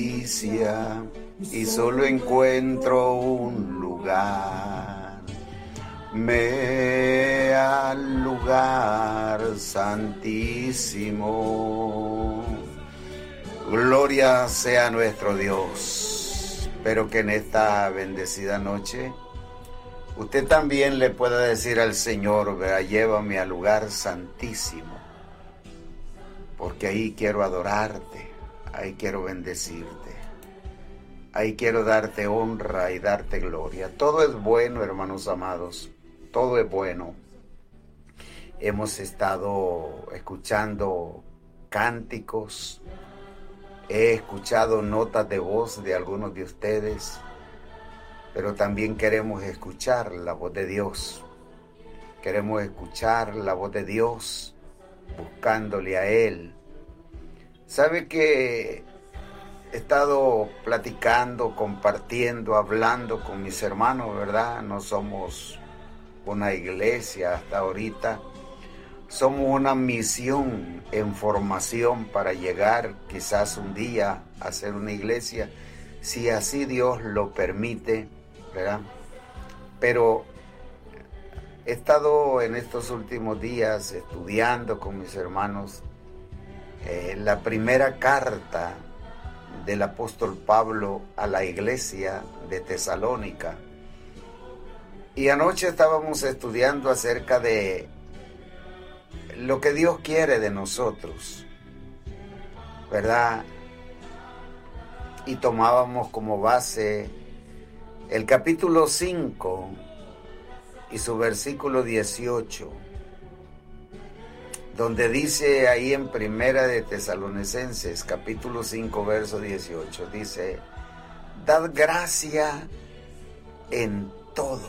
Y solo encuentro un lugar, al lugar santísimo. Gloria sea nuestro Dios. Espero que en esta bendecida noche usted también le pueda decir al Señor: vea, llévame al lugar santísimo, porque ahí quiero adorarte, ahí quiero bendecirte, ahí quiero darte honra y darte gloria. Todo es bueno, hermanos amados, todo es bueno. Hemos estado escuchando cánticos, he escuchado notas de voz de algunos de ustedes, pero también queremos escuchar la voz de Dios. Queremos escuchar la voz de Dios, buscándole a Él. ¿Sabe que he estado platicando, compartiendo, hablando con mis hermanos, verdad? No somos una iglesia hasta ahorita. Somos una misión en formación para llegar quizás un día a ser una iglesia, si así Dios lo permite, ¿verdad? Pero he estado en estos últimos días estudiando con mis hermanos la primera carta del apóstol Pablo a la iglesia de Tesalónica. Y anoche estábamos estudiando acerca de lo que Dios quiere de nosotros, ¿verdad? Y tomábamos como base el capítulo 5 y su versículo 18, donde dice ahí en Primera de Tesalonicenses, capítulo 5, verso 18, dice: dad gracia en todo,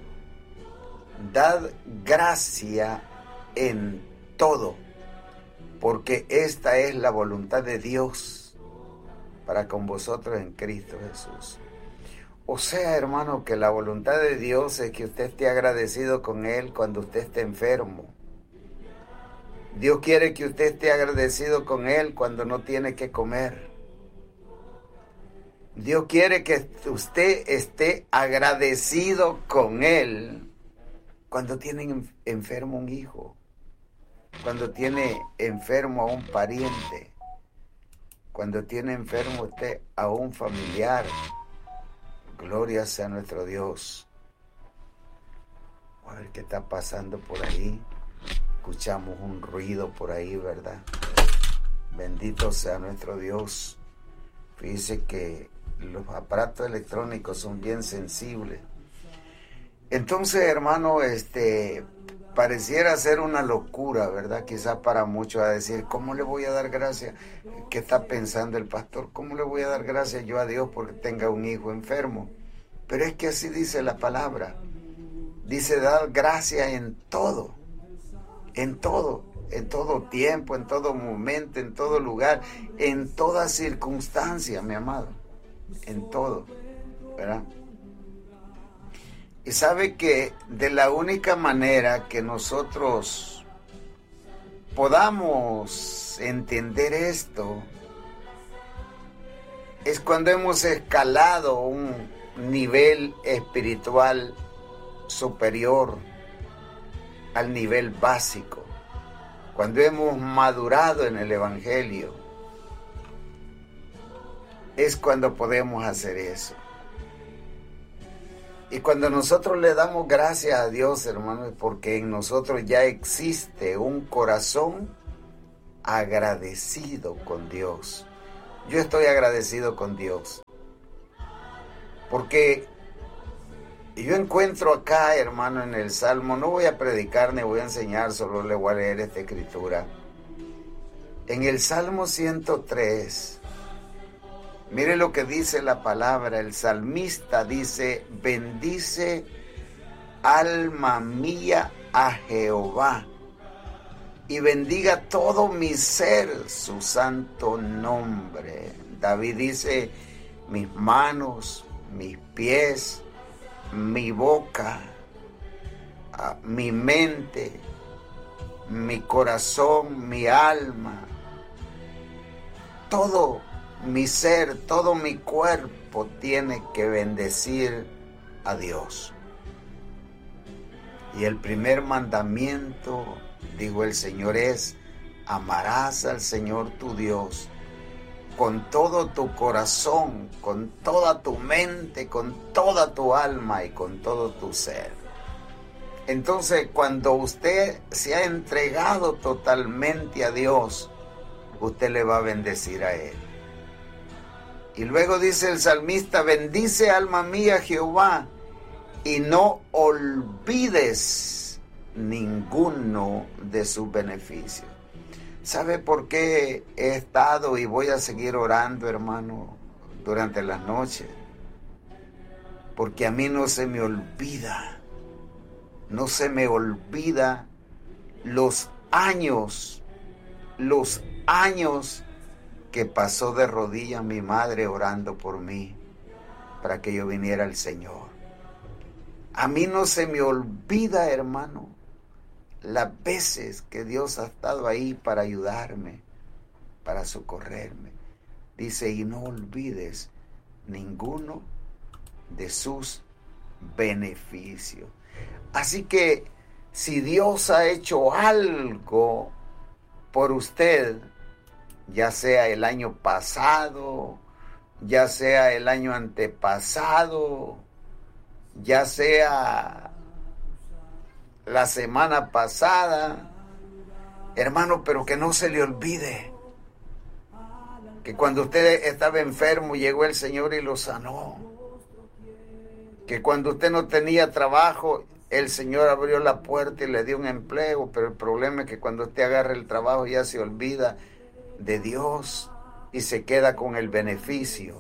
dad gracia en todo, porque esta es la voluntad de Dios para con vosotros en Cristo Jesús. O sea, hermano, que la voluntad de Dios es que usted esté agradecido con Él cuando usted esté enfermo. Dios quiere que usted esté agradecido con Él cuando no tiene que comer. Dios quiere que usted esté agradecido con Él cuando tiene enfermo un hijo, cuando tiene enfermo a un pariente, cuando tiene enfermo usted a un familiar. Gloria sea nuestro Dios. A ver qué está pasando por ahí. Escuchamos un ruido por ahí, ¿verdad? Bendito sea nuestro Dios. Fíjese que los aparatos electrónicos son bien sensibles. Entonces, hermano, pareciera ser una locura, ¿verdad? Quizás para muchos a decir: ¿cómo le voy a dar gracias? ¿Qué está pensando el pastor? ¿Cómo le voy a dar gracias yo a Dios porque tenga un hijo enfermo? Pero es que así dice la palabra. Dice: dar gracias en todo, en todo tiempo, en todo momento, en todo lugar, en toda circunstancia, mi amado, en todo, ¿verdad? Y sabe que de la única manera que nosotros podamos entender esto es cuando hemos escalado un nivel espiritual superior al nivel básico, cuando hemos madurado en el Evangelio, es cuando podemos hacer eso. Y cuando nosotros le damos gracias a Dios, hermanos, porque en nosotros ya existe un corazón agradecido con Dios. Yo estoy agradecido con Dios, porque yo encuentro acá, hermano, en el Salmo, no voy a predicar ni voy a enseñar, solo le voy a leer esta escritura. En el Salmo 103, mire lo que dice la palabra. El salmista dice: bendice alma mía a Jehová, y bendiga todo mi ser su santo nombre. David dice: mis manos, mis pies, mi boca, mi mente, mi corazón, mi alma, todo mi ser, todo mi cuerpo tiene que bendecir a Dios. Y el primer mandamiento, dijo el Señor, es: amarás al Señor tu Dios con todo tu corazón, con toda tu mente, con toda tu alma y con todo tu ser. Entonces, cuando usted se ha entregado totalmente a Dios, usted le va a bendecir a Él. Y luego dice el salmista: bendice alma mía Jehová, y no olvides ninguno de sus beneficios. ¿Sabe por qué he estado y voy a seguir orando, hermano, durante las noches? Porque a mí no se me olvida los años que pasó de rodillas mi madre orando por mí para que yo viniera al Señor. A mí no se me olvida, hermano, las veces que Dios ha estado ahí para ayudarme, para socorrerme. Dice: y no olvides ninguno de sus beneficios. Así que si Dios ha hecho algo por usted, ya sea el año pasado, ya sea el año antepasado, ya sea la semana pasada, hermano, pero que no se le olvide que cuando usted estaba enfermo llegó el Señor y lo sanó, que cuando usted no tenía trabajo el Señor abrió la puerta y le dio un empleo. Pero el problema es que cuando usted agarra el trabajo ya se olvida de Dios y se queda con el beneficio.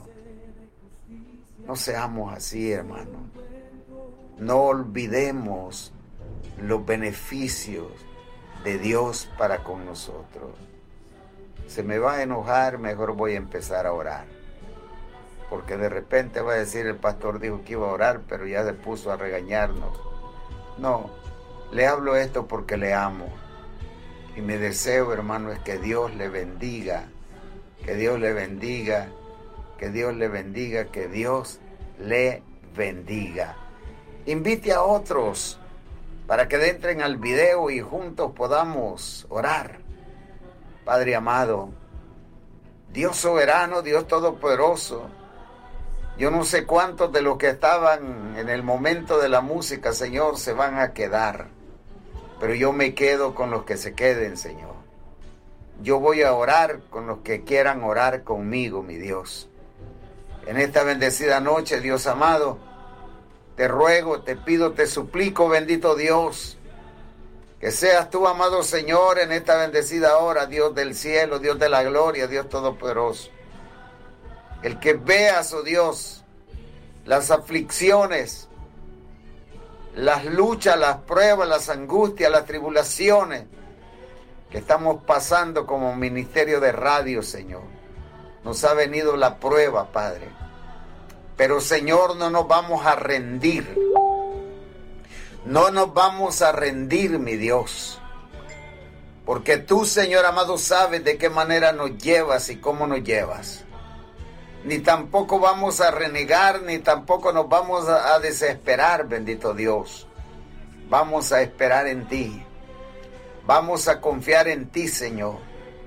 No seamos así, hermano. No olvidemos los beneficios de Dios para con nosotros. Se me va a enojar, mejor voy a empezar a orar. Porque de repente va a decir: el pastor dijo que iba a orar, pero ya se puso a regañarnos. No, le hablo esto porque le amo. Y mi deseo, hermano, es que Dios le bendiga, que Dios le bendiga, que Dios le bendiga, que Dios le bendiga. Invite a otros para que entren al video y juntos podamos orar. Padre amado, Dios soberano, Dios todopoderoso, yo no sé cuántos de los que estaban en el momento de la música, Señor, se van a quedar, pero yo me quedo con los que se queden, Señor. Yo voy a orar con los que quieran orar conmigo, mi Dios. En esta bendecida noche, Dios amado, te ruego, te pido, te suplico, bendito Dios, que seas tú, amado Señor, en esta bendecida hora, Dios del cielo, Dios de la gloria, Dios todopoderoso. El que veas, oh Dios, las aflicciones, las luchas, las pruebas, las angustias, las tribulaciones que estamos pasando como ministerio de radio, Señor. Nos ha venido la prueba, Padre. Pero, Señor, no nos vamos a rendir. No nos vamos a rendir, mi Dios. Porque tú, Señor amado, sabes de qué manera nos llevas y cómo nos llevas. Ni tampoco vamos a renegar, ni tampoco nos vamos a desesperar, bendito Dios. Vamos a esperar en ti. Vamos a confiar en ti, Señor.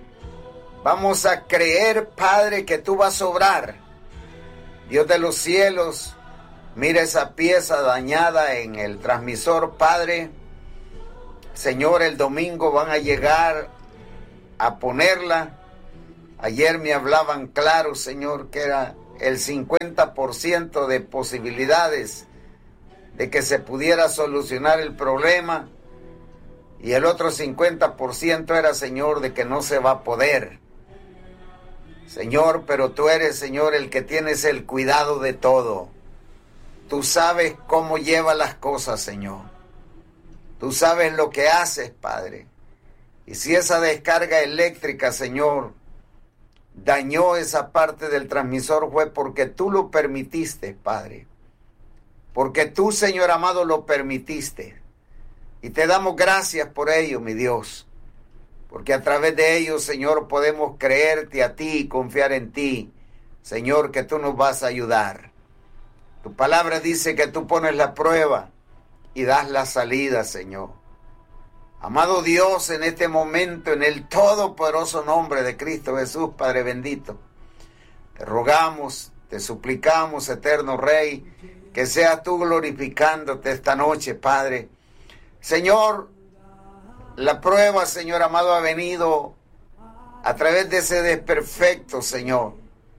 Vamos a creer, Padre, que tú vas a obrar. Dios de los cielos, mira esa pieza dañada en el transmisor, Padre. Señor, el domingo van a llegar a ponerla. Ayer me hablaban claro, Señor, que era el 50% de posibilidades de que se pudiera solucionar el problema. Y el otro 50% era, Señor, de que no se va a poder. Señor, pero tú eres, Señor, el que tienes el cuidado de todo. Tú sabes cómo lleva las cosas, Señor. Tú sabes lo que haces, Padre. Y si esa descarga eléctrica, Señor, dañó esa parte del transmisor, fue porque tú lo permitiste, Padre. Porque tú, Señor amado, lo permitiste. Y te damos gracias por ello, mi Dios. Porque a través de ello, Señor, podemos creerte a ti y confiar en ti. Señor, que tú nos vas a ayudar. Tu palabra dice que tú pones la prueba y das la salida, Señor. Amado Dios, en este momento, en el todopoderoso nombre de Cristo Jesús, Padre bendito, te rogamos, te suplicamos, eterno Rey, que seas tú glorificándote esta noche, Padre. Señor, la prueba, Señor amado, ha venido a través de ese desperfecto, Señor,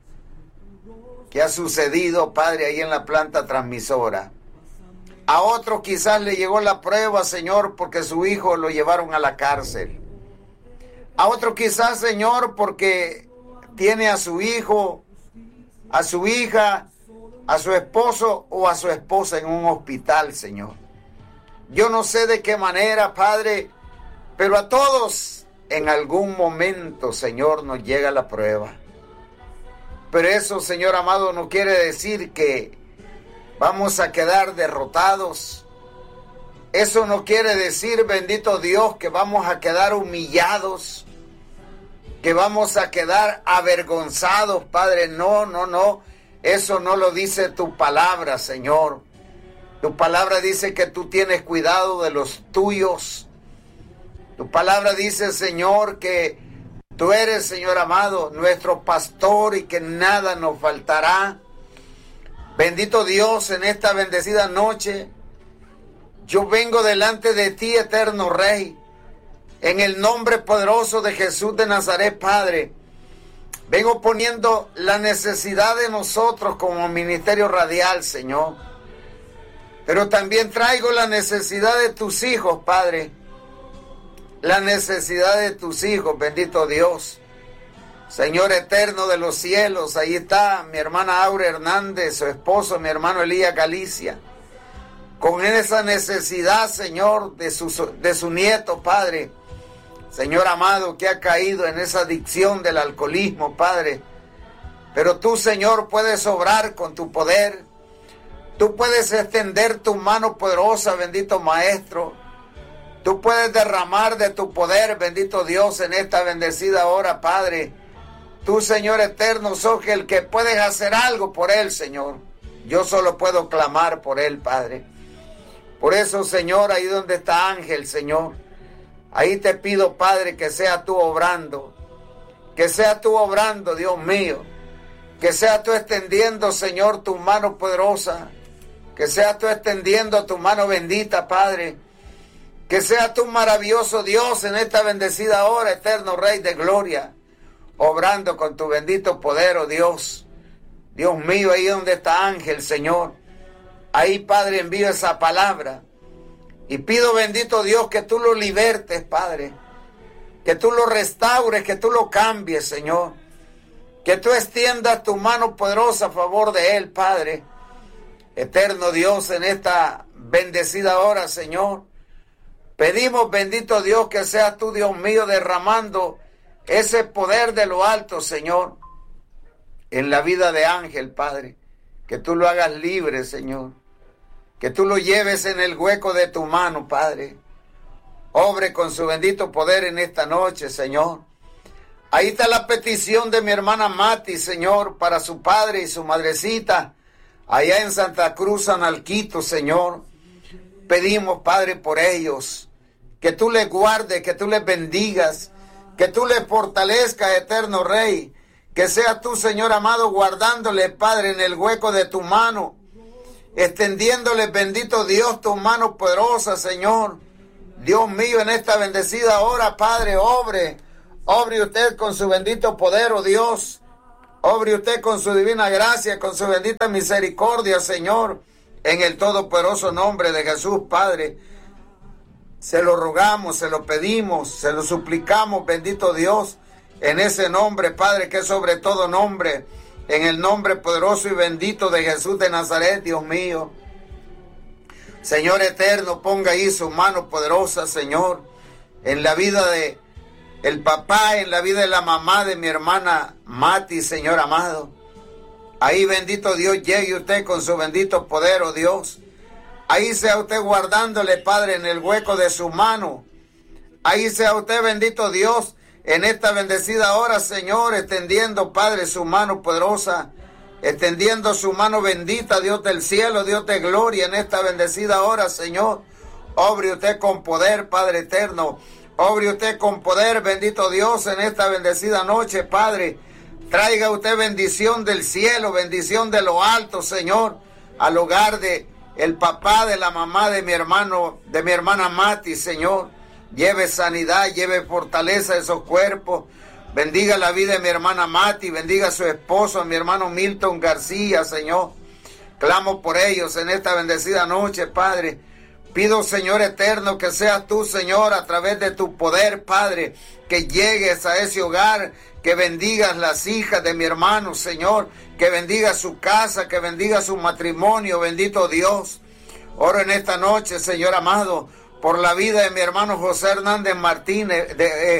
que ha sucedido, Padre, ahí en la planta transmisora. A otro quizás le llegó la prueba, Señor, porque su hijo lo llevaron a la cárcel. A otro quizás, Señor, porque tiene a su hijo, a su hija, a su esposo o a su esposa en un hospital, Señor. Yo no sé de qué manera, Padre, pero a todos en algún momento, Señor, nos llega la prueba. Pero eso, Señor amado, no quiere decir que vamos a quedar derrotados. Eso no quiere decir, bendito Dios, que vamos a quedar humillados, que vamos a quedar avergonzados, Padre. No, no, no. Eso no lo dice tu palabra, Señor. Tu palabra dice que tú tienes cuidado de los tuyos. Tu palabra dice, Señor, que tú eres, Señor amado, nuestro pastor y que nada nos faltará. Bendito Dios, en esta bendecida noche, yo vengo delante de ti, eterno Rey, en el nombre poderoso de Jesús de Nazaret, Padre. Vengo poniendo la necesidad de nosotros como ministerio radial, Señor. Pero también traigo la necesidad de tus hijos, Padre. La necesidad de tus hijos, bendito Dios. Señor eterno de los cielos, ahí está mi hermana Aura Hernández, su esposo, mi hermano Elías Galicia, con esa necesidad, Señor, de su nieto, Padre. Señor amado, que ha caído en esa adicción del alcoholismo, Padre. Pero tú, Señor, puedes obrar con tu poder. Tú puedes extender tu mano poderosa, bendito Maestro. Tú puedes derramar de tu poder, bendito Dios, en esta bendecida hora, Padre. Tú, Señor eterno, sos el que puedes hacer algo por él, Señor. Yo solo puedo clamar por él, Padre. Por eso, Señor, ahí donde está Ángel, Señor, ahí te pido, Padre, que sea tú obrando. Que sea tú obrando, Dios mío. Que sea tú extendiendo, Señor, tu mano poderosa. Que sea tú extendiendo tu mano bendita, Padre. Que sea tú maravilloso Dios en esta bendecida hora, eterno Rey de gloria. Obrando con tu bendito poder, oh Dios. Dios mío, ahí donde está Ángel, Señor. Ahí, Padre, envío esa palabra. Y pido, bendito Dios, que tú lo libertes, Padre. Que tú lo restaures, que tú lo cambies, Señor. Que tú extiendas tu mano poderosa a favor de él, Padre. Eterno Dios, en esta bendecida hora, Señor. Pedimos, bendito Dios, que seas tú, Dios mío, derramando ese poder de lo alto, Señor, en la vida de Ángel, Padre. Que tú lo hagas libre, Señor. Que tú lo lleves en el hueco de tu mano, Padre. Obre con su bendito poder en esta noche, Señor. Ahí está la petición de mi hermana Mati, Señor, para su padre y su madrecita, allá en Santa Cruz, Analquito, Señor. Pedimos, Padre, por ellos, que tú les guardes, que tú les bendigas, que tú les fortalezcas, eterno Rey, que seas tú, Señor amado, guardándole, Padre, en el hueco de tu mano, extendiéndole, bendito Dios, tu mano poderosa, Señor. Dios mío, en esta bendecida hora, Padre, obre usted con su bendito poder, oh Dios. Obre usted con su divina gracia, con su bendita misericordia, Señor, en el todopoderoso nombre de Jesús, Padre. Se lo rogamos, se lo pedimos, se lo suplicamos, bendito Dios, en ese nombre, Padre, que es sobre todo nombre, en el nombre poderoso y bendito de Jesús de Nazaret, Dios mío. Señor eterno, ponga ahí su mano poderosa, Señor, en la vida de el papá, en la vida de la mamá de mi hermana Mati, Señor amado. Ahí, bendito Dios, llegue usted con su bendito poder, oh Dios. Ahí sea usted guardándole, Padre, en el hueco de su mano. Ahí sea usted, bendito Dios, en esta bendecida hora, Señor, extendiendo, Padre, su mano poderosa extendiendo su mano bendita, Dios del cielo, Dios de gloria, en esta bendecida hora, Señor. Obre usted con poder, Padre eterno. Obre usted con poder, bendito Dios, en esta bendecida noche, Padre. Traiga usted bendición del cielo, bendición de lo alto, Señor, al hogar de el papá, de la mamá de mi hermano, de mi hermana Mati, Señor. Lleve sanidad, lleve fortaleza a esos cuerpos. Bendiga la vida de mi hermana Mati, bendiga a su esposo, a mi hermano Milton García, Señor. Clamo por ellos en esta bendecida noche, Padre. Pido, Señor eterno, que seas tú, Señor, a través de tu poder, Padre, que llegues a ese hogar, que bendigas las hijas de mi hermano, Señor, que bendiga su casa, que bendiga su matrimonio, bendito Dios. Oro en esta noche, Señor amado, por la vida de mi hermano José Hernández Martínez,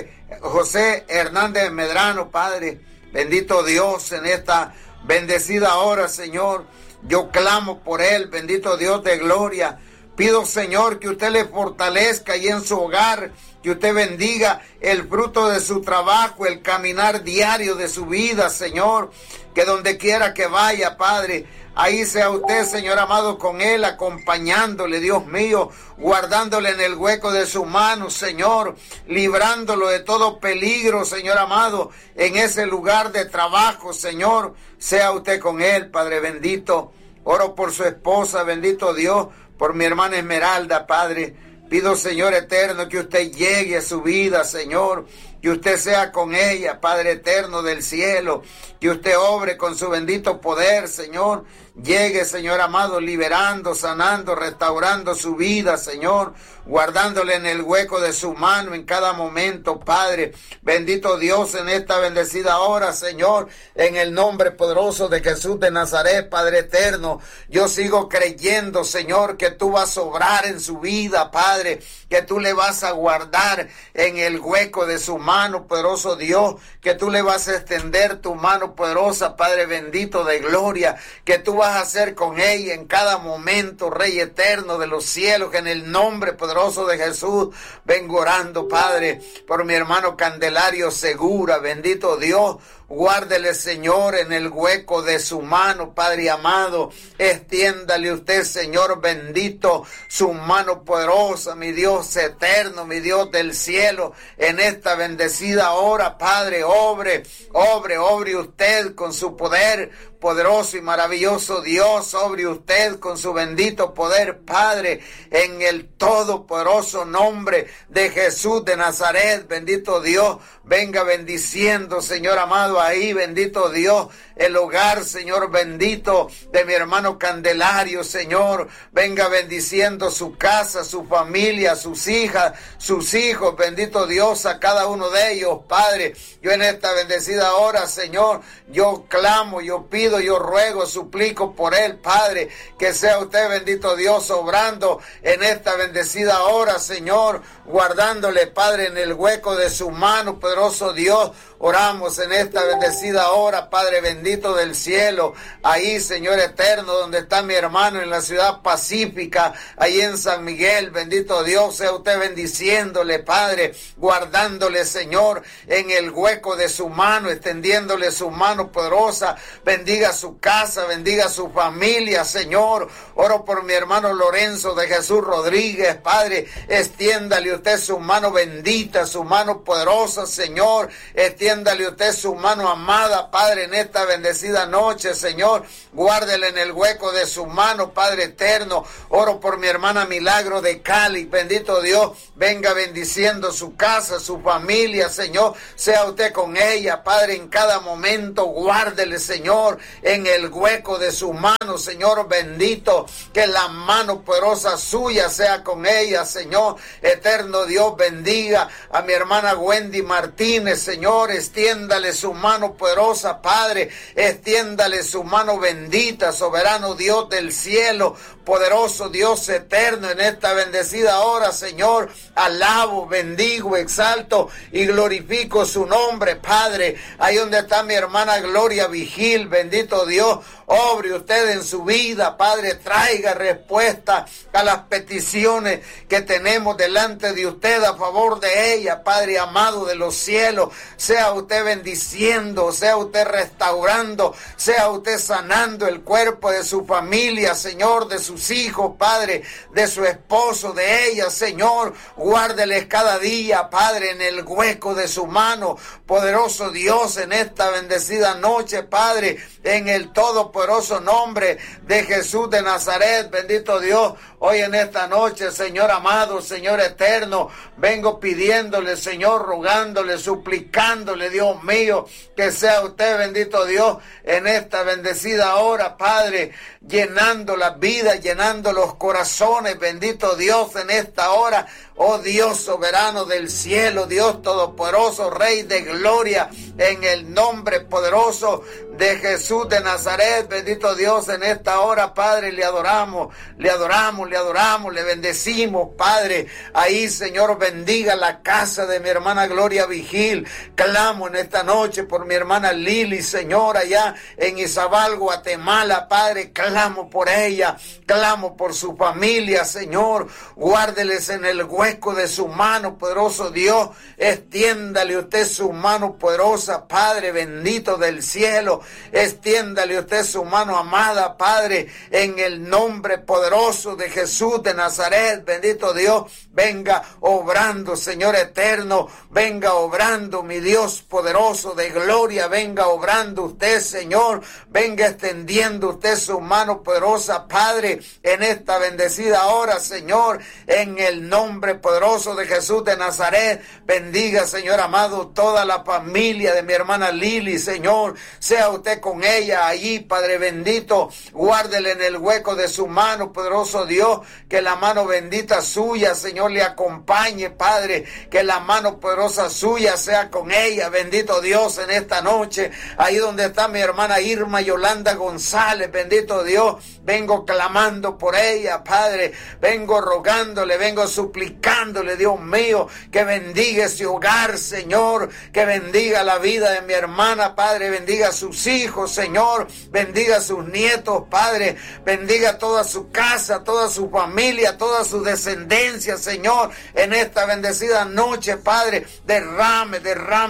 José Hernández Medrano, Padre. Bendito Dios, en esta bendecida hora, Señor, yo clamo por él, bendito Dios de gloria. Pido, Señor, que usted le fortalezca ahí en su hogar, que usted bendiga el fruto de su trabajo, el caminar diario de su vida, Señor, que donde quiera que vaya, Padre, ahí sea usted, Señor amado, con él, acompañándole, Dios mío, guardándole en el hueco de su mano, Señor, librándolo de todo peligro, Señor amado, en ese lugar de trabajo, Señor, sea usted con él, Padre bendito. Oro por su esposa, bendito Dios, por mi hermana Esmeralda, Padre. Pido, Señor eterno, que usted llegue a su vida, Señor, que usted sea con ella, Padre eterno del cielo, que usted obre con su bendito poder, Señor. Llegue, Señor amado, liberando, sanando, restaurando su vida, Señor, guardándole en el hueco de su mano en cada momento, Padre. Bendito Dios, en esta bendecida hora, Señor, en el nombre poderoso de Jesús de Nazaret, Padre eterno, yo sigo creyendo, Señor, que tú vas a obrar en su vida, Padre, que tú le vas a guardar en el hueco de su mano, poderoso Dios, que tú le vas a extender tu mano poderosa, Padre bendito de gloria, que tú vas a hacer con ella en cada momento, Rey eterno de los cielos, que en el nombre poderoso de Jesús vengo orando, Padre, por mi hermano Candelario Segura, bendito Dios. Guárdele, Señor, en el hueco de su mano, Padre amado. Extiéndale usted, Señor bendito, su mano poderosa, mi Dios eterno, mi Dios del cielo, en esta bendecida hora, Padre. Obre usted con su poder poderoso y maravilloso, Dios. Obre usted con su bendito poder, Padre, en el todopoderoso nombre de Jesús de Nazaret, bendito Dios. Venga bendiciendo, Señor amado, ahí, bendito Dios, el hogar, Señor bendito, de mi hermano Candelario, Señor. Venga bendiciendo su casa, su familia, sus hijas, sus hijos, bendito Dios, a cada uno de ellos, Padre. Yo en esta bendecida hora, Señor, yo clamo, yo pido, yo ruego, suplico por él, Padre, que sea usted, bendito Dios, obrando en esta bendecida hora, Señor, guardándole, Padre, en el hueco de su mano, poderoso Dios. Oramos en esta bendecida hora, Padre bendito del cielo, ahí, Señor eterno, donde está mi hermano en la ciudad pacífica, ahí en San Miguel, bendito Dios, sea usted bendiciéndole, Padre, guardándole, Señor, en el hueco de su mano, extendiéndole su mano poderosa. Bendiga su casa, bendiga su familia, Señor. Oro por mi hermano Lorenzo de Jesús Rodríguez, Padre, extiéndale usted su mano bendita, su mano poderosa, Señor. Extiéndale usted su mano amada, Padre, en esta bendecida noche, Señor. Guárdele en el hueco de su mano, Padre eterno. Oro por mi hermana Milagro de Cali, bendito Dios. Venga bendiciendo su casa, su familia, Señor. Sea usted con ella, Padre, en cada momento. Guárdele, Señor, en el hueco de su mano, Señor bendito. Que la mano poderosa suya sea con ella, Señor. Eterno Dios, bendiga a mi hermana Wendy Martínez, Señor. Extiéndale su mano poderosa, Padre. Extiéndale su mano bendita, soberano Dios del cielo, poderoso Dios eterno, en esta bendecida hora, Señor. Alabo, bendigo, exalto y glorifico su nombre, Padre. Ahí donde está mi hermana Gloria Vigil, bendito Dios. Obre usted en su vida, Padre, traiga respuesta a las peticiones que tenemos delante de usted a favor de ella, Padre amado de los cielos. Sea usted bendiciendo, sea usted restaurando, sea usted sanando el cuerpo de su familia, Señor, de sus hijos, Padre, de su esposo, de ella, Señor. Guárdeles cada día, Padre, en el hueco de su mano. Poderoso Dios, en esta bendecida noche, Padre, en el todopoderoso nombre de Jesús de Nazaret, bendito Dios, hoy en esta noche, Señor amado, Señor eterno, vengo pidiéndole, Señor, rogándole, suplicándole, Dios mío, que sea usted, bendito Dios, en esta bendecida hora, Padre, llenando las vidas, llenando los corazones, bendito Dios, en esta hora. Oh Dios soberano del cielo, Dios todopoderoso, Rey de gloria, en el nombre poderoso de Jesús de Nazaret, bendito Dios, en esta hora, Padre, le adoramos, le adoramos, le adoramos, le bendecimos, Padre. Ahí, Señor, bendiga la casa de mi hermana Gloria Vigil. Clamo en esta noche por mi hermana Lili, Señor, allá en Izabal, Guatemala, Padre, clamo por ella, clamo por su familia, Señor, guárdeles en el hueco de su mano, poderoso Dios, extiéndale usted su mano poderosa, Padre bendito del cielo, extiéndale usted su mano amada, Padre, en el nombre poderoso de Jesús de Nazaret, bendito Dios, venga obrando, Señor eterno, venga obrando, mi Dios poderoso de gloria, venga obrando usted, Señor, venga extendiendo usted su mano poderosa, Padre, en esta bendecida hora, Señor, en el nombre poderoso de Jesús de Nazaret. Bendiga, Señor amado, toda la familia de mi hermana Lili, Señor, sea usted con ella allí, Padre bendito, guárdele en el hueco de su mano, poderoso Dios, que la mano bendita suya, Señor, le acompañe, Padre, que la mano poderosa suya sea con ella, bendito Dios, en esta noche, ahí donde está mi hermana Irma Yolanda González, bendito Dios, vengo clamando por ella, Padre, vengo rogándole, vengo suplicándole, Dios mío, que bendiga ese hogar, Señor, que bendiga la vida de mi hermana, Padre, bendiga a sus hijos, Señor, bendiga a sus nietos, Padre, bendiga toda su casa, toda su familia, toda su descendencia, Señor, en esta bendecida noche, Padre, derrame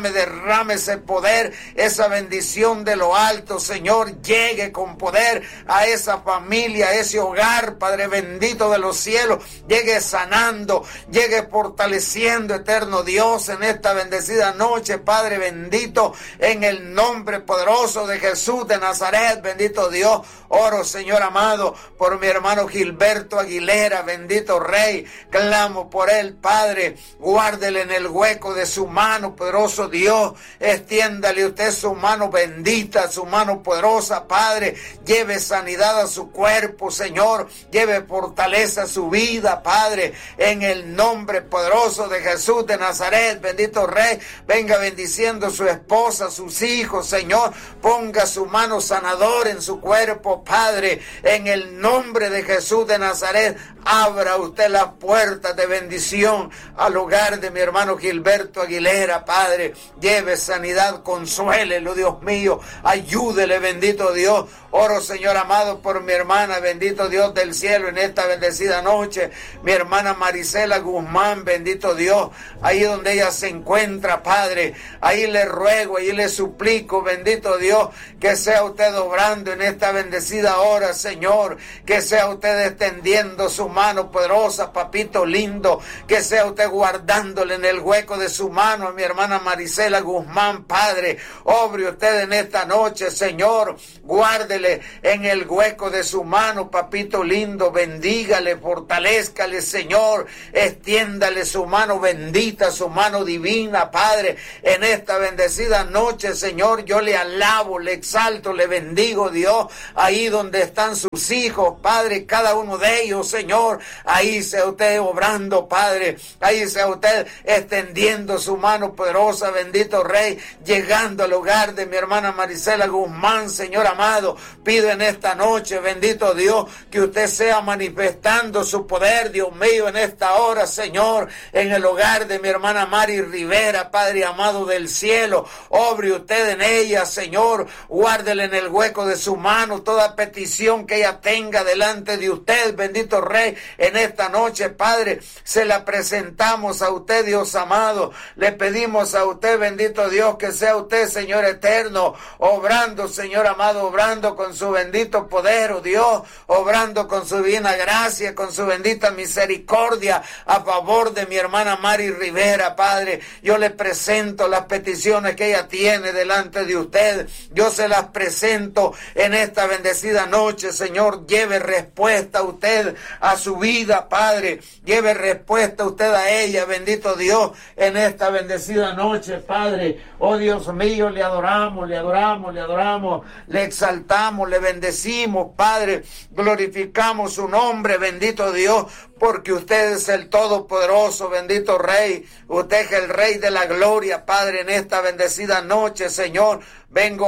ese poder, esa bendición de lo alto, Señor, llegue con poder a esa familia, a ese hogar, Padre bendito de los cielos, llegue sanando, llegue fortaleciendo, eterno Dios, en esta bendecida noche, Padre bendito, en el nombre poderoso de Jesús de Nazaret, bendito Dios, oro, Señor amado, por mi hermano Gilberto Aguilera, bendito Rey, clamo por él, Padre, guárdele en el hueco de su mano, poderoso Dios, extiéndale usted su mano bendita, su mano poderosa, Padre, lleve sanidad a su cuerpo, Señor, lleve fortaleza a su vida, Padre, en el nombre poderoso de Jesús de Nazaret, bendito Rey, venga bendiciendo su esposa, sus hijos, Señor, ponga su mano sanadora en su cuerpo, Padre, en el nombre de Jesús de Nazaret, abra usted las puertas de bendición al hogar de mi hermano Gilberto Aguilera, Padre, lleve sanidad, consuélelo, Dios mío, ayúdele, bendito Dios, oro, Señor amado, por mi hermana, bendito Dios del cielo, en esta bendecida noche, mi hermana Marisela Guzmán, bendito Dios, ahí donde ella se encuentra, Padre, ahí le ruego, ahí le suplico, bendito Dios, que sea usted obrando en esta bendecida hora, Señor, que sea usted extendiendo su mano poderosa, papito lindo, que sea usted guardándole en el hueco de su mano a mi hermana Marisela Guzmán, Padre, obre usted en esta noche, Señor, guárdele en el hueco de su mano, papito lindo, bendígale, fortalézcale, Señor, extiéndale su mano bendita, su mano divina, Padre, en esta bendecida noche, Señor, yo le alabo, le exalto, le bendigo, Dios, ahí donde están sus hijos, Padre, cada uno de ellos, Señor, ahí sea usted obrando, Padre, ahí sea usted extendiendo su mano poderosa, bendito Rey, llegando al hogar de mi hermana Marisela Guzmán, Señor amado, pido en esta noche, bendito Dios, que usted sea manifestando su poder, Dios mío, en esta hora, sanadora, Señor, en el hogar de mi hermana Mari Rivera, Padre amado del cielo. Obre usted en ella, Señor. Guárdele en el hueco de su mano toda petición que ella tenga delante de usted, bendito Rey. En esta noche, Padre, se la presentamos a usted, Dios amado. Le pedimos a usted, bendito Dios, que sea usted, Señor eterno, obrando, Señor amado, obrando con su bendito poder, oh Dios, obrando con su divina gracia, con su bendita misericordia a favor de mi hermana Mari Rivera, Padre. Yo le presento las peticiones que ella tiene delante de usted. Yo se las presento en esta bendecida noche, Señor. Lleve respuesta usted a su vida, Padre. Lleve respuesta usted a ella, bendito Dios, en esta bendecida noche, Padre. Oh Dios mío, le adoramos, le adoramos, le adoramos, le exaltamos, le bendecimos, Padre. Glorificamos su nombre, bendito Dios, porque usted es el Todopoderoso, bendito Rey. Usted es el Rey de la gloria, Padre, en esta bendecida noche, Señor. Vengo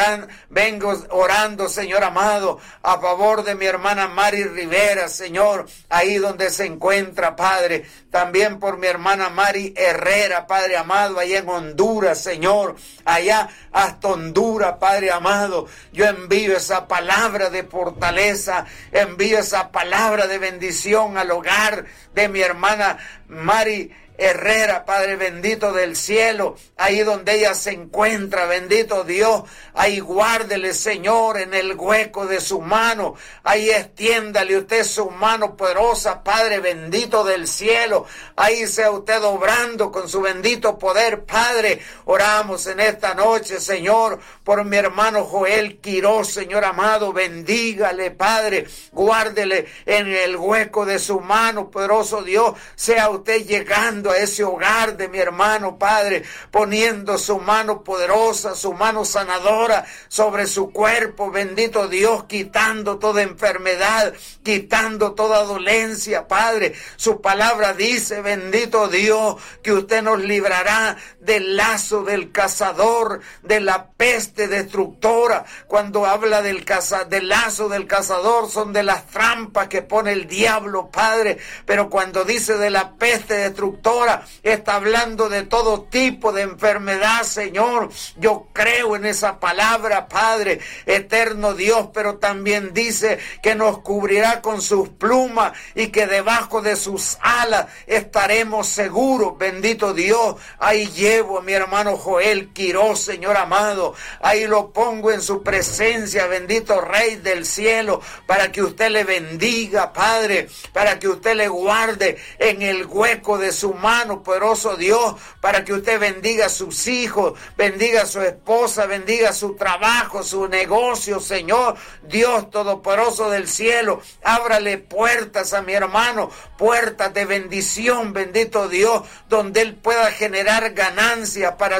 orando, Señor amado, a favor de mi hermana Mari Rivera, Señor, ahí donde se encuentra, Padre. También por mi hermana Mari Herrera, Padre amado, allá en Honduras, Señor. Allá hasta Honduras, Padre amado. Yo envío esa palabra de fortaleza, envío esa palabra de bendición al hogar de mi hermana Mari Herrera, Padre bendito del cielo, ahí donde ella se encuentra, bendito Dios, ahí guárdele, Señor, en el hueco de su mano, ahí extiéndale usted su mano poderosa, Padre bendito del cielo, ahí sea usted obrando con su bendito poder, Padre. Oramos en esta noche, Señor, por mi hermano Joel Quiroz, Señor amado, bendígale, Padre, guárdele en el hueco de su mano, poderoso Dios, sea usted llegando a ese hogar de mi hermano, Padre, poniendo su mano poderosa, su mano sanadora sobre su cuerpo, bendito Dios, quitando toda enfermedad, quitando toda dolencia, Padre. Su palabra dice, bendito Dios, que usted nos librará del lazo del cazador, de la peste destructora. Cuando habla del lazo del cazador, son de las trampas que pone el diablo, Padre, pero cuando dice de la peste destructora, está hablando de todo tipo de enfermedad, Señor. Yo creo en esa palabra, Padre, eterno Dios, pero también dice que nos cubrirá con sus plumas y que debajo de sus alas estaremos seguros, bendito Dios. Ahí llevo a mi hermano Joel Quiroz, Señor amado, ahí lo pongo en su presencia, bendito Rey del cielo, para que usted le bendiga, Padre, para que usted le guarde en el hueco de su mano, poderoso Dios, para que usted bendiga a sus hijos, bendiga a su esposa, bendiga su trabajo, su negocio, Señor, Dios todopoderoso del cielo. Ábrale puertas a mi hermano, puertas de bendición, bendito Dios, donde él pueda generar ganancia para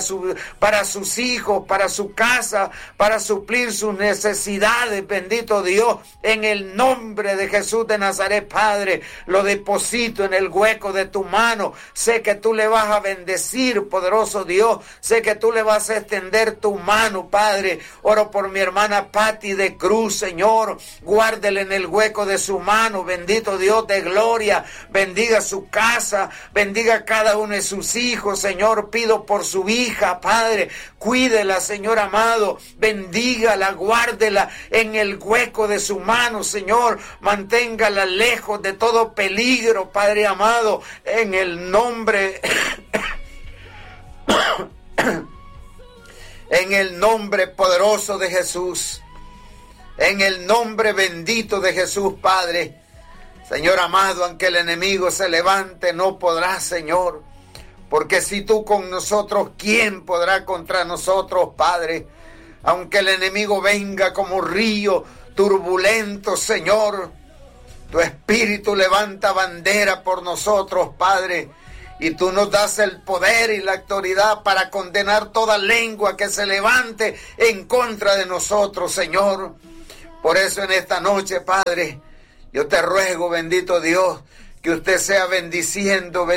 sus hijos, para su casa, para suplir sus necesidades, bendito Dios, en el nombre de Jesús de Nazaret, Padre. Lo deposito en el hueco de tu mano. Sé que tú le vas a bendecir, poderoso Dios. Sé que tú le vas a extender tu mano, Padre. Oro por mi hermana Patti de Cruz, Señor. Guárdele en el hueco de su mano, bendito Dios de gloria. Bendiga su casa, bendiga a cada uno de sus hijos, Señor. Pido por su hija, Padre. Cuídela, Señor amado. Bendígala, guárdela en el hueco de su mano, Señor. Manténgala lejos de todo peligro, Padre amado. En el nombre en el nombre poderoso de Jesús, en el nombre bendito de Jesús, Padre. Señor amado, aunque el enemigo se levante, no podrá, Señor, porque si tú con nosotros, ¿quién podrá contra nosotros, Padre? Aunque el enemigo venga como río turbulento, Señor, tu espíritu levanta bandera por nosotros, Padre, y tú nos das el poder y la autoridad para condenar toda lengua que se levante en contra de nosotros, Señor. Por eso en esta noche, Padre, yo te ruego, bendito Dios, que usted sea bendiciendo,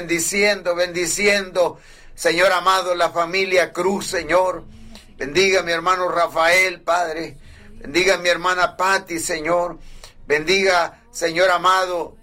Señor amado, la familia Cruz, Señor. Bendiga a mi hermano Rafael, Padre. Bendiga a mi hermana Patti, Señor. Bendiga, Señor amado,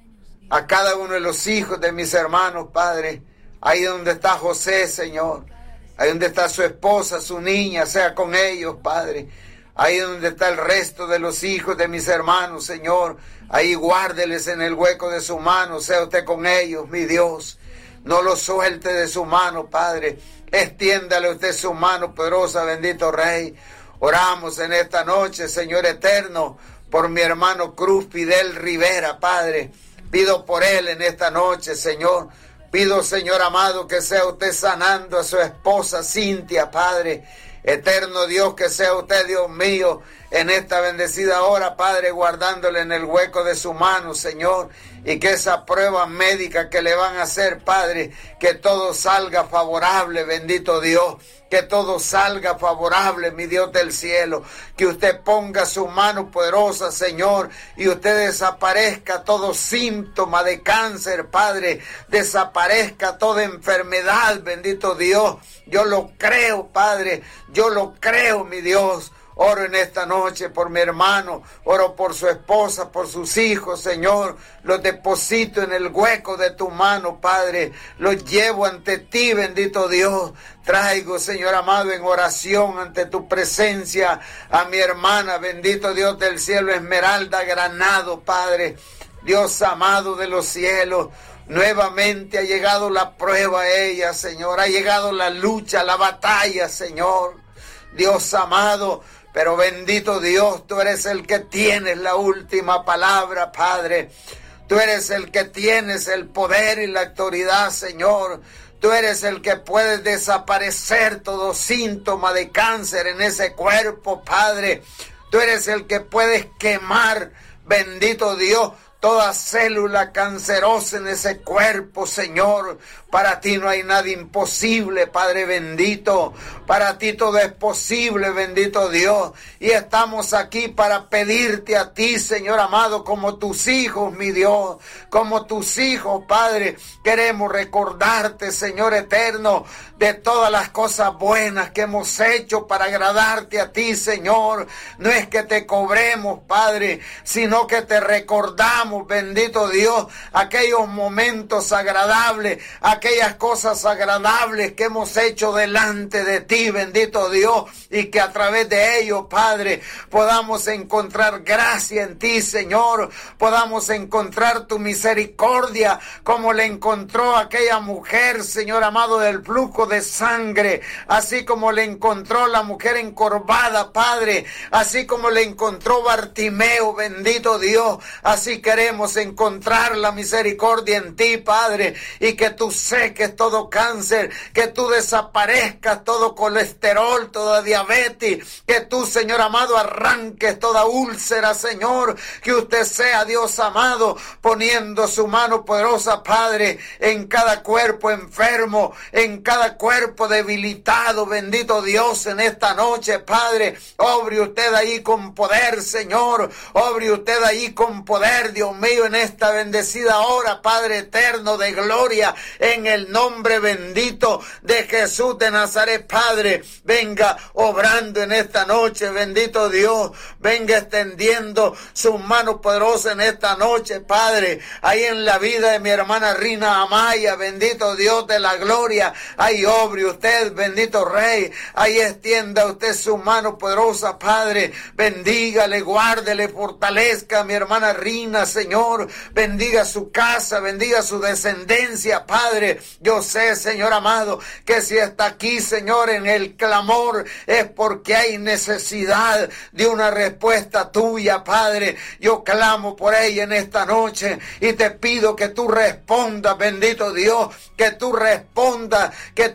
a cada uno de los hijos de mis hermanos, Padre. Ahí donde está José, Señor. Ahí donde está su esposa, su niña, sea con ellos, Padre. Ahí donde está el resto de los hijos de mis hermanos, Señor. Ahí guárdeles en el hueco de su mano, sea usted con ellos, mi Dios. No los suelte de su mano, Padre. Extiéndale usted su mano poderosa, bendito Rey. Oramos en esta noche, Señor eterno, por mi hermano Cruz Fidel Rivera, Padre. Pido por él en esta noche, Señor. Pido, Señor amado, que sea usted sanando a su esposa Cintia, Padre. Eterno Dios, que sea usted, Dios mío, en esta bendecida hora, Padre, guardándole en el hueco de su mano, Señor, y que esa prueba médica que le van a hacer, Padre, que todo salga favorable, bendito Dios, que todo salga favorable, mi Dios del cielo, que usted ponga su mano poderosa, Señor, y usted desaparezca todo síntoma de cáncer, Padre, desaparezca toda enfermedad, bendito Dios. Yo lo creo, Padre, yo lo creo, mi Dios. Oro en esta noche por mi hermano, oro por su esposa, por sus hijos, Señor. Los deposito en el hueco de tu mano, Padre. Los llevo ante ti, bendito Dios. Traigo, Señor amado, en oración ante tu presencia a mi hermana, bendito Dios del cielo, Esmeralda Granado, Padre. Dios amado de los cielos. Nuevamente ha llegado la prueba a ella, Señor. Ha llegado la lucha, la batalla, Señor. Dios amado, pero bendito Dios, tú eres el que tienes la última palabra, Padre. Tú eres el que tienes el poder y la autoridad, Señor. Tú eres el que puedes desaparecer todo síntoma de cáncer en ese cuerpo, Padre. Tú eres el que puedes quemar, bendito Dios, toda célula cancerosa en ese cuerpo, Señor. Para ti no hay nada imposible, Padre bendito. Para ti todo es posible, bendito Dios. Y estamos aquí para pedirte a ti, Señor amado, como tus hijos, mi Dios. Como tus hijos, Padre. Queremos recordarte, Señor eterno, de todas las cosas buenas que hemos hecho para agradarte a ti, Señor. No es que te cobremos, Padre, sino que te recordamos, bendito Dios, aquellos momentos agradables, aquellas cosas agradables que hemos hecho delante de ti, bendito Dios, y que a través de ellos, Padre, podamos encontrar gracia en ti, Señor, podamos encontrar tu misericordia, como le encontró aquella mujer, Señor amado, del flujo de sangre, así como le encontró la mujer encorvada, Padre, así como le encontró Bartimeo, bendito Dios, así queremos encontrar la misericordia en ti, Padre, y que tú seques todo cáncer, que tú desaparezcas todo colesterol, toda diabetes, que tú, Señor amado, arranques toda úlcera, Señor, que usted sea, Dios amado, poniendo su mano poderosa, Padre, en cada cuerpo enfermo, en cada cuerpo debilitado, bendito Dios, en esta noche, Padre, obre usted ahí con poder, Señor, obre usted ahí con poder, Dios mío, en esta bendecida hora, Padre eterno de gloria, en el nombre bendito de Jesús de Nazaret, Padre, venga obrando en esta noche, bendito Dios, venga extendiendo su mano poderosa en esta noche, Padre, ahí en la vida de mi hermana Rina Amaya, bendito Dios de la gloria, ahí obre usted, bendito Rey, ahí extienda usted su mano poderosa, Padre, bendígale, guárdele, fortalezca a mi hermana Rina, Señor, bendiga su casa, bendiga su descendencia, Padre. Yo sé, Señor amado, que si está aquí, Señor, en el clamor, es porque hay necesidad de una respuesta tuya, Padre. Yo clamo por ella en esta noche y te pido que tú respondas, bendito Dios, que tú respondas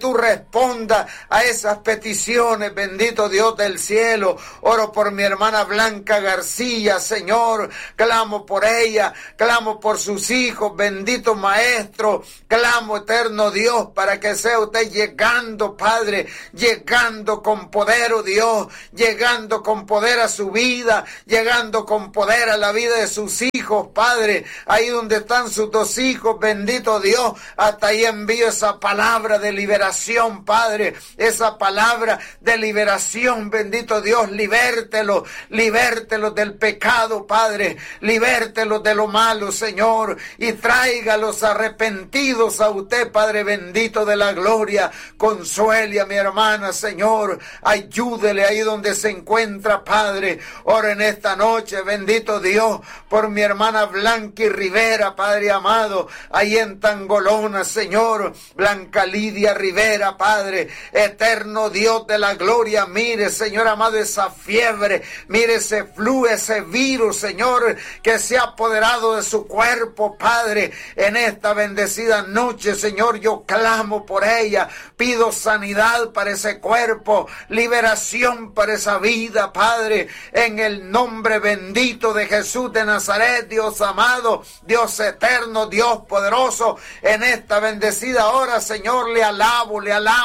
a esas peticiones, bendito Dios del cielo. Oro por mi hermana Blanca García, Señor, clamo por ella, clamo por sus hijos, bendito Maestro, clamo eterno Dios, para que sea usted llegando, Padre, llegando con poder, oh Dios, llegando con poder a su vida, llegando con poder a la vida de sus hijos, Padre, ahí donde están sus dos hijos, bendito Dios, hasta ahí envío esa palabra de liberación, Padre, esa palabra de liberación, bendito Dios, libértelo del pecado, Padre, libértelo arrepentidos de lo malo, Señor, y tráigalos arrepentidos a usted, Padre bendito de la gloria. Consuele a mi hermana, Señor, ayúdele ahí donde se encuentra, Padre. Ora en esta noche, bendito Dios, por mi hermana Blanca Rivera, Padre amado, ahí en Tangolona, Señor. Blanca Lidia Rivera, Padre, eterno Dios de la gloria, mire, Señor amado, esa fiebre, mire ese flu, ese virus, Señor, que se ha apoderado de su cuerpo, Padre, en esta bendecida noche, Señor, yo clamo por ella, pido sanidad para ese cuerpo, liberación para esa vida, Padre, en el nombre bendito de Jesús de Nazaret, Dios amado, Dios eterno, Dios poderoso, en esta bendecida hora, Señor, le alabo,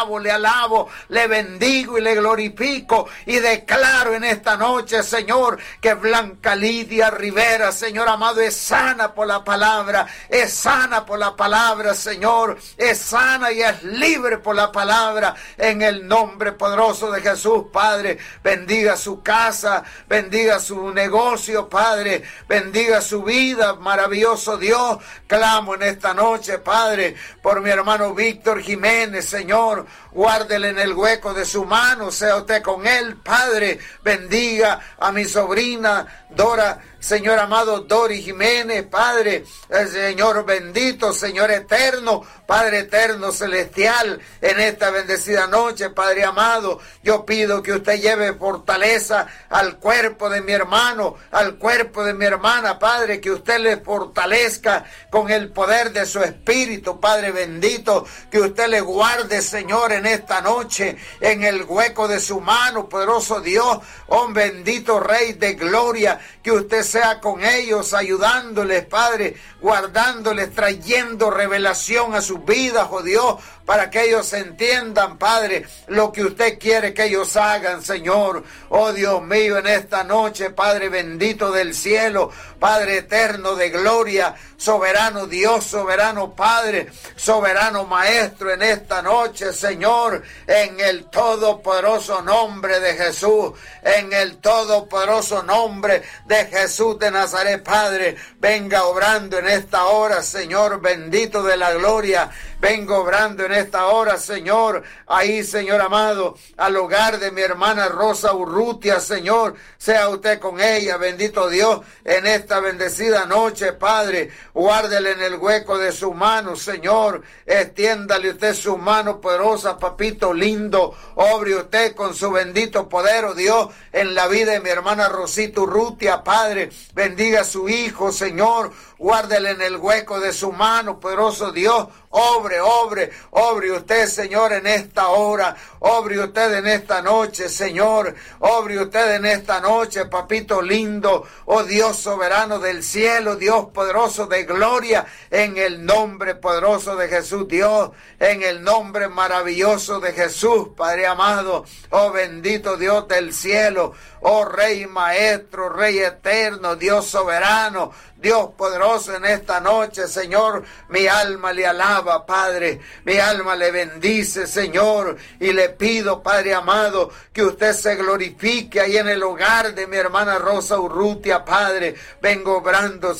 le bendigo y le glorifico y declaro en esta noche, Señor, que Blanca Lidia Rivera, Señor amado, es sana por la palabra, es sana por la palabra, Señor, es sana y es libre por la palabra, en el nombre poderoso de Jesús, Padre. Bendiga su casa, bendiga su negocio, Padre, bendiga su vida, maravilloso Dios. Clamo en esta noche, Padre, por mi hermano Víctor Jiménez, Señor, guárdele en el hueco de su mano, sea usted con él, Padre. Bendiga a mi sobrina Dora, Señor amado, Dori Jiménez, Padre, el Señor bendito, Señor eterno, Padre eterno celestial, en esta bendecida noche, Padre amado, yo pido que usted lleve fortaleza al cuerpo de mi hermano, al cuerpo de mi hermana, Padre, que usted le fortalezca con el poder de su espíritu, Padre bendito, que usted le guarde, Señor, en esta noche, en el hueco de su mano, poderoso Dios, oh bendito Rey de gloria, que usted sea con ellos, ayudándoles, Padre, guardándoles, trayendo revelación a sus vidas, oh Dios, para que ellos entiendan, Padre, lo que usted quiere que ellos hagan, Señor. Oh Dios mío, en esta noche, Padre bendito del cielo, Padre eterno de gloria, soberano Dios, soberano Padre, soberano Maestro, en esta noche, Señor, en el todopoderoso nombre de Jesús, en el todopoderoso nombre de Jesús de Nazaret, Padre, venga obrando en esta hora, Señor bendito de la gloria, venga obrando en esta hora, Señor, ahí, Señor amado, al hogar de mi hermana Rosa Urrutia, Señor, sea usted con ella, bendito Dios, en esta bendecida noche, Padre, guárdele en el hueco de su mano, Señor, extiéndale usted su mano poderosa, papito lindo, obre usted con su bendito poder, oh Dios, en la vida de mi hermana Rosita Urrutia, Padre, bendiga a su hijo, Señor, guárdele en el hueco de su mano, poderoso Dios, obre usted, Señor, en esta hora, obre usted en esta noche, Señor, obre usted en esta noche, papito lindo, oh Dios soberano del cielo, Dios poderoso de gloria, en el nombre poderoso de Jesús, Dios, en el nombre maravilloso de Jesús, Padre amado, oh bendito Dios del cielo, oh Rey Maestro, Rey eterno, Dios soberano, Dios poderoso en esta noche, Señor, mi alma le alaba, Padre, mi alma le bendice, Señor, y le pido, Padre amado, que usted se glorifique ahí en el hogar de mi hermana Rosa Urrutia, Padre, vengo obrando,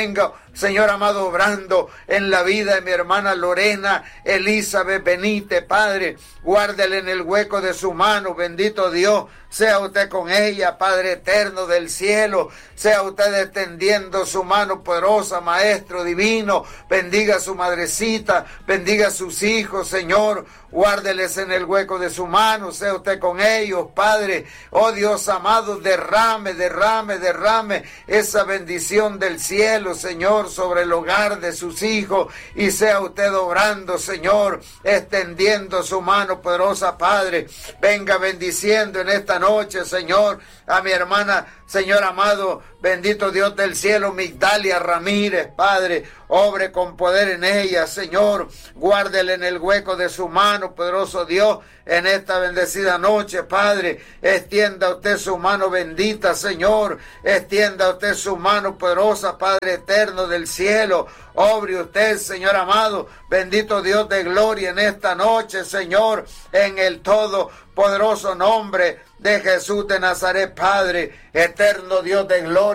Señor amado, obrando en la vida de mi hermana Lorena Elizabeth Benítez, Padre, guárdele en el hueco de su mano, bendito Dios, sea usted con ella, Padre eterno del cielo, sea usted extendiendo su mano poderosa, Maestro divino, bendiga a su madrecita, bendiga a sus hijos, Señor, guárdeles en el hueco de su mano, sea usted con ellos, Padre, oh Dios amado, derrame esa bendición del cielo, Señor, sobre el hogar de sus hijos, y sea usted obrando, Señor, extendiendo su mano poderosa, Padre, venga bendiciendo en esta noche, Señor, a mi hermana, Señor amado, bendito Dios del cielo, Migdalia Ramírez, Padre, obre con poder en ella, Señor, guárdele en el hueco de su mano, poderoso Dios, en esta bendecida noche, Padre, extienda usted su mano bendita, Señor, extienda usted su mano poderosa, Padre eterno del cielo, obre usted, Señor amado, bendito Dios de gloria en esta noche, Señor, en el todopoderoso nombre de Jesús de Nazaret, Padre, eterno Dios de gloria.